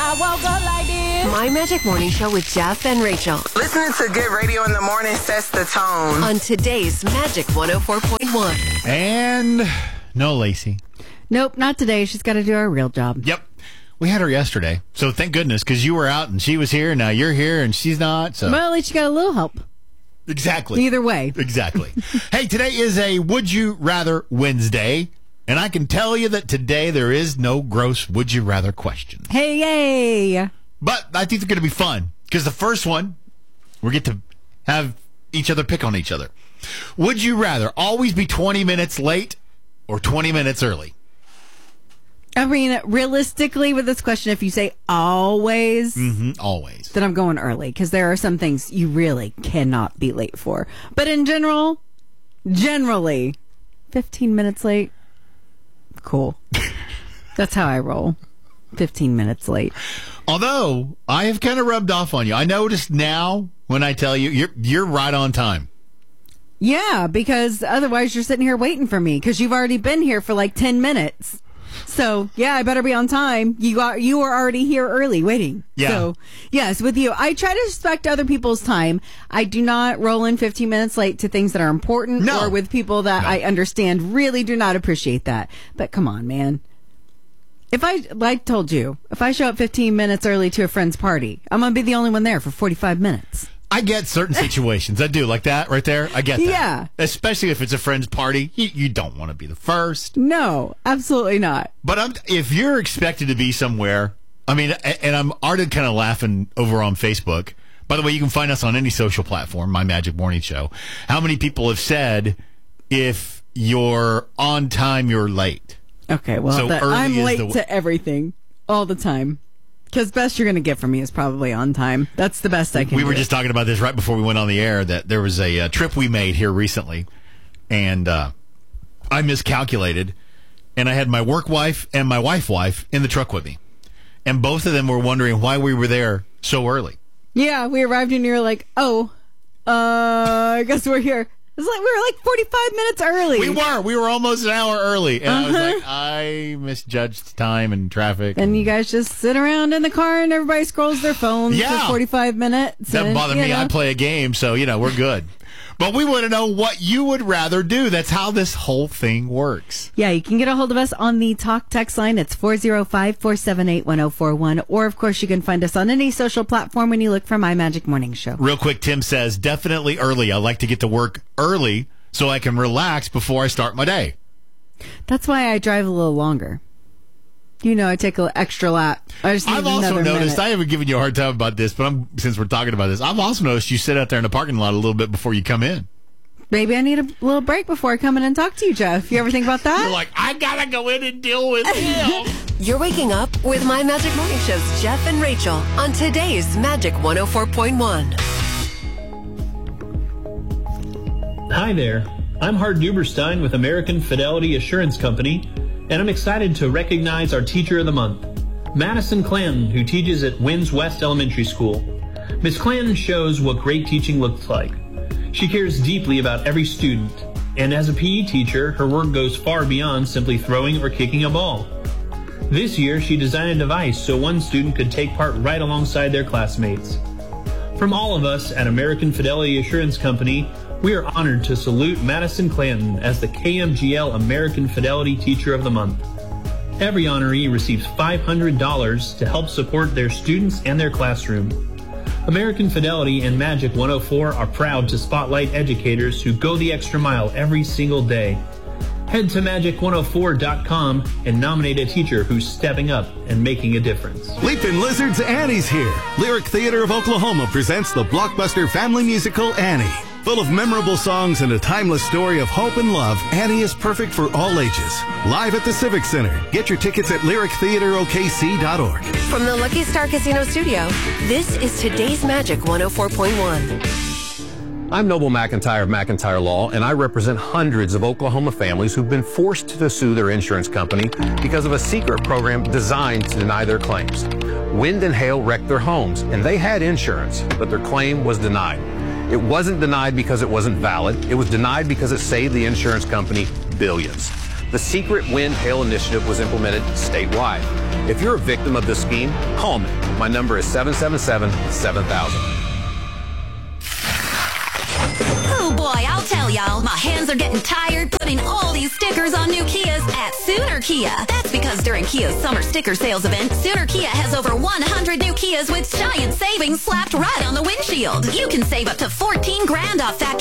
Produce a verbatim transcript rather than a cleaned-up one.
I woke up like this. My Magic Morning Show with Jeff and Rachel. Listening to good radio in the morning sets the tone. On today's Magic one oh four point one. And no Lacey. Nope, not today. She's got to do her real job. Yep. We had her yesterday. So thank goodness, because you were out and she was here. Now you're here and she's not. So Well, at least you got a little help. Exactly. Either way. Exactly. Hey, today is a Would You Rather Wednesday. And I can tell you that today there is no gross would you rather questions. Hey, yay. But I think they're going to be fun. Because the first one, we get to have each other pick on each other. Would you rather always be twenty minutes late or twenty minutes early? I mean, realistically, with this question, if you say always, Mm-hmm, always. then I'm going early. Because there are some things you really cannot be late for. But in general, generally, fifteen minutes late. Cool. That's how I roll. fifteen minutes late. Although, I have kind of rubbed off on you. I noticed now when I tell you, you're you're right on time. Yeah, because otherwise you're sitting here waiting for me because you've already been here for like ten minutes. So, yeah, I better be on time. You are, you were already here early waiting. Yeah. So, yes, with you. I try to respect other people's time. I do not roll in fifteen minutes late to things that are important No. or with people that No. I understand really do not appreciate that. But come on, man. If I, like told you, if I show up fifteen minutes early to a friend's party, I'm going to be the only one there for forty-five minutes. I get certain situations. I do. Like that right there. I get that. Yeah. Especially if it's a friend's party. You, you don't want to be the first. No, absolutely not. But I'm, if you're expected to be somewhere, I mean, a- and I'm already kind of laughing over on Facebook. By the way, you can find us on any social platform, My Magic Morning Show. How many people have said, if you're on time, you're late? Okay, well, So that- early I'm is late the- to everything all the time. Because best you're going to get from me is probably on time. That's the best I can We do. were just talking about this right before we went on the air, that there was a uh, trip we made here recently, and uh, I miscalculated, and I had my work wife and my wife wife in the truck with me. And both of them were wondering why we were there so early. Yeah, we arrived and you were like, oh, uh, I guess we're here. It's like we were like forty-five minutes early. We were. We were almost an hour early. And Uh-huh. I was like, I misjudged time and traffic. And you guys just sit around in the car and everybody scrolls their phones Yeah. for forty-five minutes. Doesn't and, bother you me. know. I play a game, so, you know, we're good. But we want to know what you would rather do. That's how this whole thing works. Yeah, you can get a hold of us on the Talk Text line. It's four oh five, four seven eight, one oh four one. Or, of course, you can find us on any social platform when you look for My Magic Morning Show. Real quick, Tim says, definitely early. I like to get to work early so I can relax before I start my day. That's why I drive a little longer. You know, I take an extra lap. I just need I've also another noticed, minute. I haven't given you a hard time about this, but I'm, since we're talking about this, I've also noticed you sit out there in the parking lot a little bit before you come in. Maybe I need a little break before I come in and talk to you, Jeff. You ever think about that? You're like, I got to go in and deal with him. You're waking up with My Magic Morning Show's Jeff and Rachel on today's Magic one oh four point one. Hi there. I'm Hart Duberstein with American Fidelity Assurance Company, and I'm excited to recognize our Teacher of the Month, Madison Clanton, who teaches at Winds West Elementary School. Miz Clanton shows what great teaching looks like. She cares deeply about every student, and as a P E teacher, her work goes far beyond simply throwing or kicking a ball. This year, she designed a device so one student could take part right alongside their classmates. From all of us at American Fidelity Assurance Company, we are honored to salute Madison Clanton as the K M G L American Fidelity Teacher of the Month. Every honoree receives five hundred dollars to help support their students and their classroom. American Fidelity and Magic one oh four are proud to spotlight educators who go the extra mile every single day. Head to magic one oh four dot com and nominate a teacher who's stepping up and making a difference. Leaping Lizards Annie's here. Lyric Theater of Oklahoma presents the blockbuster family musical Annie. Full of memorable songs and a timeless story of hope and love, Annie is perfect for all ages. Live at the Civic Center. Get your tickets at lyric theater o k c dot org. From the Lucky Star Casino Studio, this is today's Magic one oh four point one. I'm Noble McIntyre of McIntyre Law, and I represent hundreds of Oklahoma families who've been forced to sue their insurance company because of a secret program designed to deny their claims. Wind and hail wrecked their homes, and they had insurance, but their claim was denied. It wasn't denied because it wasn't valid. It was denied because it saved the insurance company billions. the Secret Wind Hail Initiative was implemented statewide. If you're a victim of this scheme, call me. My number is seven seven seven, seven thousand. Oh boy, I'll tell y'all, my hands are getting tired putting all these stickers on new Kias at Sooner Kia. That's because during Kia's summer sticker sales event, Sooner Kia has over one hundred new Kias with giant savings slapped right on the windshield. You can save up to fourteen grand off factory